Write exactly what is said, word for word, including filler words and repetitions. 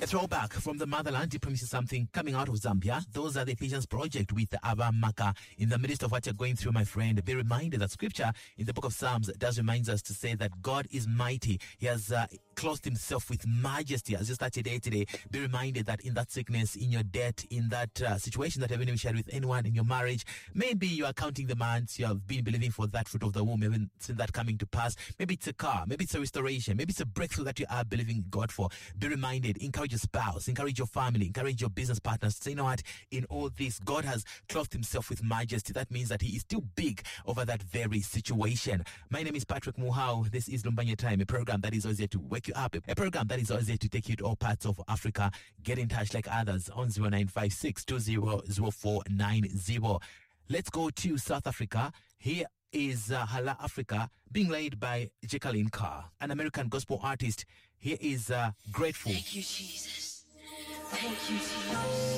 A throwback from the motherland, it promises something coming out of Zambia. Those are the Ephesians Project with Abba Maka. In the midst of what you're going through, my friend, be reminded that scripture in the book of Psalms does remind us to say that God is mighty. He has uh, clothed himself with majesty. As you start your day today, be reminded that in that sickness, in your debt, in that uh, situation that you haven't even shared with anyone in your marriage, maybe you are counting the months, you have been believing for that fruit of the womb, you haven't seen that coming to pass. Maybe it's a car, maybe it's a restoration, maybe it's a breakthrough that you are believing God for. Be reminded, encourage your spouse, encourage your family, encourage your business partners to say, you know what, in all this, God has clothed himself with majesty. That means that he is still big over that very situation. My name is Patrick Muhau. This is Lumbanye Time, a program that is always here to wake you up, a program that is always here to take you to all parts of Africa. Get in touch like others on zero nine five six two zero zero four nine zero. Let's go to South Africa. Here is uh, Hala Africa, being led by Jacqueline Carr, an American gospel artist. Here is uh, Grateful. Thank you, Jesus. Thank you, Jesus.